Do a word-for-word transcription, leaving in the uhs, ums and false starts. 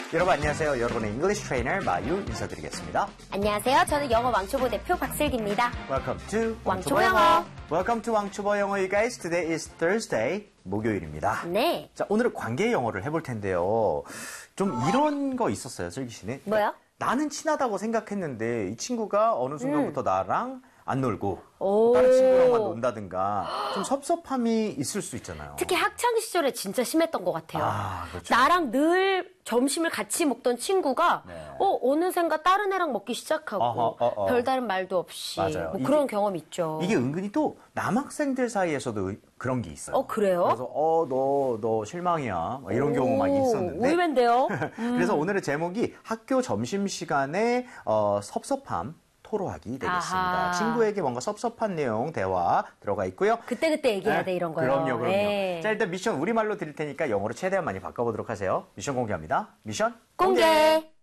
여러분 안녕하세요. 여러분의 English Trainer 마유 인사드리겠습니다. 안녕하세요. 저는 영어 왕초보 대표 박슬기입니다. Welcome to 왕초보 영어. Welcome to 왕초보 영어, you guys. Today is Thursday, 목요일입니다. 네. 자, 오늘은 관계 영어를 해볼 텐데요. 좀 이런 거 있었어요, 슬기 씨는. 뭐요? 나는 친하다고 생각했는데 이 친구가 어느 순간부터 음. 나랑 안 놀고 오. 다른 친구랑만 논다든가 좀 섭섭함이 있을 수 있잖아요. 특히 학창 시절에 진짜 심했던 것 같아요. 아, 그렇죠. 나랑 늘 점심을 같이 먹던 친구가 네. 어 어느샌가 다른 애랑 먹기 시작하고 어허, 어, 어. 별다른 말도 없이 맞아요. 뭐 이게, 그런 경험 있죠. 이게 은근히 또 남학생들 사이에서도 그런 게 있어요. 어 그래요? 그래서 어 너 너 실망이야 뭐 이런 경우 많이 있었는데. 의외인데요. 음. 그래서 오늘의 제목이 학교 점심 시간에 어, 섭섭함. 토로하기 되겠습니다. 아하. 친구에게 뭔가 섭섭한 내용 대화 들어가 있고요. 그때그때 얘기해야 돼, 이런 거요. 그럼요, 그럼요. 네. 자, 일단 미션 우리말로 드릴 테니까 영어로 최대한 많이 바꿔보도록 하세요. 미션 공개합니다. 미션 공개.